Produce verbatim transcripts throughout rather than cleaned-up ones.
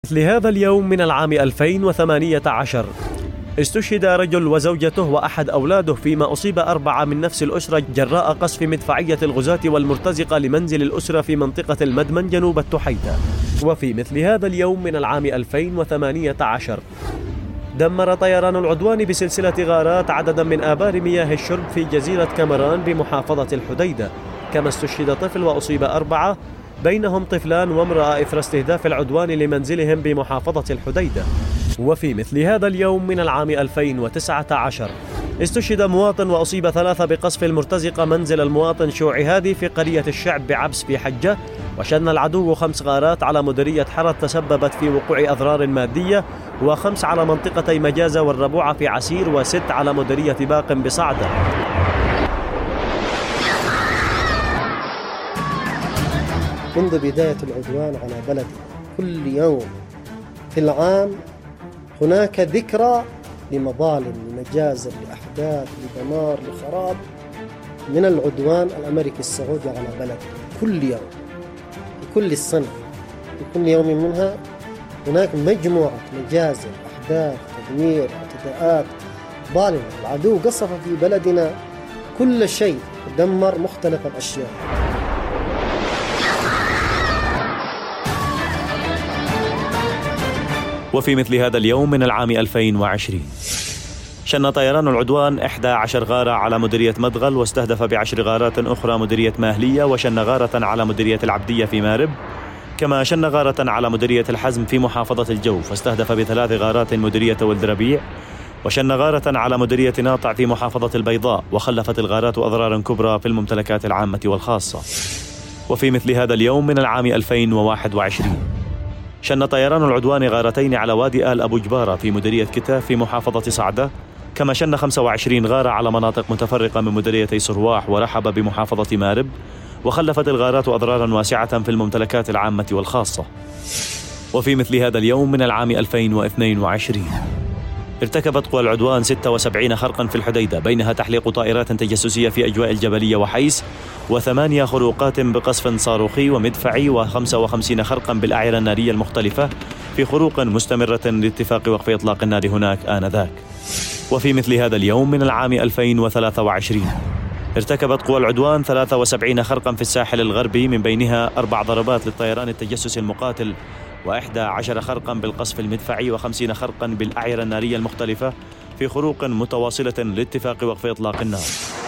لهذا اليوم من العام ألفين وثمانية عشر استشهد رجل وزوجته وأحد أولاده، فيما أصيب أربعة من نفس الأسرة جراء قصف مدفعية الغزاة والمرتزقة لمنزل الأسرة في منطقة المدمن جنوب التحيتة. وفي مثل هذا اليوم من العام ألفين وثمانية عشر دمر طيران العدوان بسلسلة غارات عددا من آبار مياه الشرب في جزيرة كامران بمحافظة الحديدة، كما استشهد طفل وأصيب أربعة بينهم طفلان وامرأة إثر استهداف العدوان لمنزلهم بمحافظة الحديدة. وفي مثل هذا اليوم من العام ألفين وتسعة عشر استشهد مواطن وأصيب ثلاثة بقصف المرتزقة منزل المواطن شوعي هادي في قرية الشعب بعبس في حجة. وشن العدو خمس غارات على مديرية حرد تسببت في وقوع أضرار مادية، وخمس على منطقتي مجازة والربوعة في عسير، وست على مديرية باق بصعدة. منذ بداية العدوان على بلدنا كل يوم في العام هناك ذكرى لمظالم، لمجازر، لأحداث، لدمار، لخراب من العدوان الأمريكي السعودي على بلدنا. كل يوم في كل السنة في كل يوم منها هناك مجموعة مجازر، أحداث، تدمير، اعتداءات ظالمة. العدو قصف في بلدنا كل شيء ودمر مختلف الأشياء. وفي مثل هذا اليوم من العام ألفين وعشرين شن طيران العدوان إحدى عشر غارة على مديرية مدغل، واستهدف بعشر غارات أخرى مديرية ماهلية، وشن غارة على مديرية العبدية في مارب، كما شن غارة على مديرية الحزم في محافظة الجوف، واستهدف بثلاث غارات مديرية ولد ربيع، وشن غارة على مديرية ناطع في محافظة البيضاء، وخلفت الغارات أضرارا كبرى في الممتلكات العامة والخاصة. وفي مثل هذا اليوم من العام ألفين وواحد وعشرين شن طيران العدوان غارتين على وادي آل أبو جبارة في مديرية كتاف في محافظة صعدة، كما شن خمسة وعشرين غارة على مناطق متفرقة من مديريتي صرواح ورحبة بمحافظة مارب، وخلفت الغارات أضرارا واسعة في الممتلكات العامة والخاصة. وفي مثل هذا اليوم من العام ألفين واثنين وعشرين ارتكبت قوى العدوان ستة وسبعين خرقا في الحديدة، بينها تحليق طائرات تجسسية في أجواء الجبلية وحيس، وثمانية خروقات بقصف صاروخي ومدفعي، وخمسة وخمسين خرقا بالأعيرة النارية المختلفة في خروق مستمرة لاتفاق وقف إطلاق النار هناك آنذاك. وفي مثل هذا اليوم من العام ألفين وثلاثة وعشرين ارتكبت قوى العدوان ثلاثة وسبعين خرقا في الساحل الغربي، من بينها أربع ضربات للطيران التجسسي المقاتل، وإحدى عشر خرقا بالقصف المدفعي، وخمسين خرقا بالأعيرة النارية المختلفة في خروق متواصلة لاتفاق وقف إطلاق النار.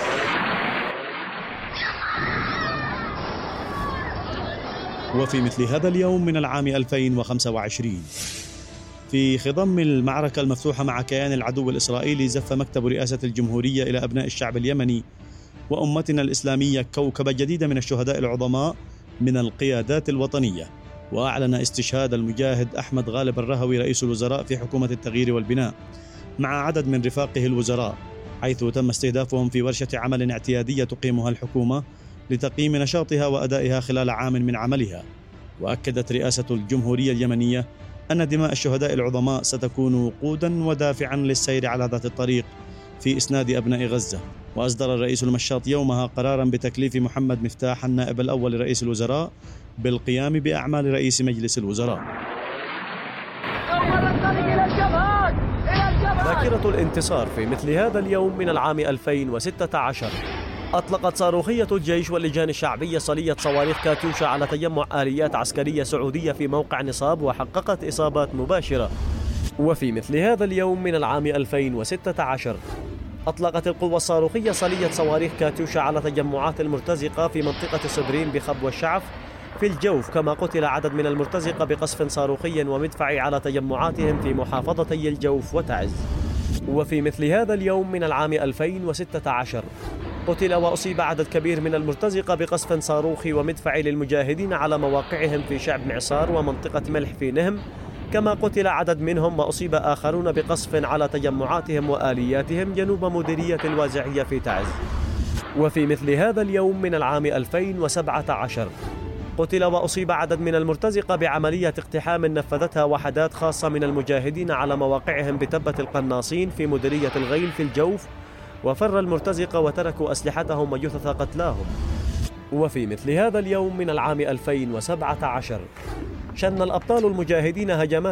وفي مثل هذا اليوم من العام ألفين وخمسة وعشرين في خضم المعركة المفتوحة مع كيان العدو الإسرائيلي، زف مكتب رئاسة الجمهورية إلى أبناء الشعب اليمني وأمتنا الإسلامية كوكبة جديدة من الشهداء العظماء من القيادات الوطنية، وأعلن استشهاد المجاهد أحمد غالب الرهوي رئيس الوزراء في حكومة التغيير والبناء مع عدد من رفاقه الوزراء، حيث تم استهدافهم في ورشة عمل اعتيادية تقيمها الحكومة لتقييم نشاطها وأدائها خلال عام من عملها. وأكدت رئاسة الجمهورية اليمنية أن دماء الشهداء العظماء ستكون وقودا ودافعا للسير على ذات الطريق في إسناد أبناء غزة. وأصدر الرئيس المشاط يومها قرارا بتكليف محمد مفتاح النائب الأول لرئيس الوزراء بالقيام بأعمال رئيس مجلس الوزراء. ذاكرة الانتصار في مثل هذا اليوم من العام ألفين وستة عشر أطلقت صاروخية الجيش واللجان الشعبية صلية صواريخ كاتيوشا على تجمع آليات عسكرية سعودية في موقع نصاب، وحققت إصابات مباشرة. وفي مثل هذا اليوم من العام ألفين وستة عشر أطلقت القوة الصاروخية صلية صواريخ كاتيوشا على تجمعات المرتزقة في منطقة صبرين بخب والشعف في الجوف، كما قتل عدد من المرتزقة بقصف صاروخي ومدفعي على تجمعاتهم في محافظتي الجوف وتعز. وفي مثل هذا اليوم من العام ألفين وستة عشر قتل وأصيب عدد كبير من المرتزقة بقصف صاروخي ومدفعي للمجاهدين على مواقعهم في شعب معصار ومنطقة ملح في نهم، كما قتل عدد منهم وأصيب آخرون بقصف على تجمعاتهم وآلياتهم جنوب مديرية الوازعية في تعز. وفي مثل هذا اليوم من العام ألفين وسبعة عشر قتل وأصيب عدد من المرتزقة بعملية اقتحام نفذتها وحدات خاصة من المجاهدين على مواقعهم بتبة القناصين في مديرية الغيل في الجوف، وفر المرتزقة وتركوا أسلحتهم وجثث قتلاهم. وفي مثل هذا اليوم من العام ألفين وسبعة عشر شن الأبطال المجاهدين هجمات